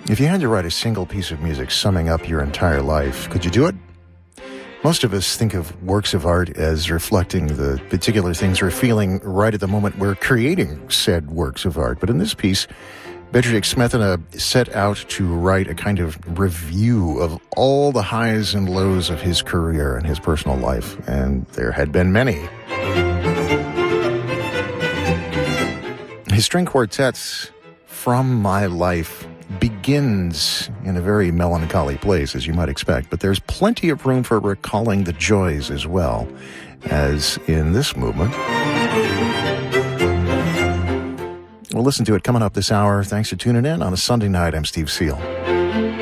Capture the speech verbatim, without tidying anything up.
If you had to write a single piece of music summing up your entire life, could you do it? Most of us think of works of art as reflecting the particular things we're feeling right at the moment we're creating said works of art. But in this piece, Bedřich Smetana set out to write a kind of review of all the highs and lows of his career and his personal life, and there had been many. His string quartet, From My Life, begins in a very melancholy place, as you might expect, but there's plenty of room for recalling the joys as well, as in this movement. We'll listen to it coming up this hour. Thanks for tuning in on a Sunday night. I'm Steve Seal.